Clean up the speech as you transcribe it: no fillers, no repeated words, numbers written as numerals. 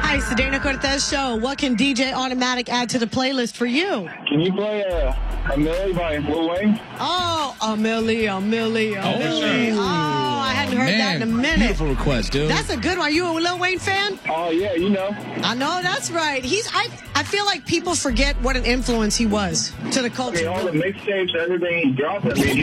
It's the Dana Cortez Show. What can DJ Automatic add to the playlist for you? Can you play Amelie by Lil Wayne? Oh, Amelie. Oh, I hadn't heard that in a minute. Beautiful request, dude. That's a good one. Are you a Lil Wayne fan? Oh, yeah, you know. I know, that's right. I feel like people forget what an influence he was to the culture. I mean, all the mixtapes, everything he dropped, I mean,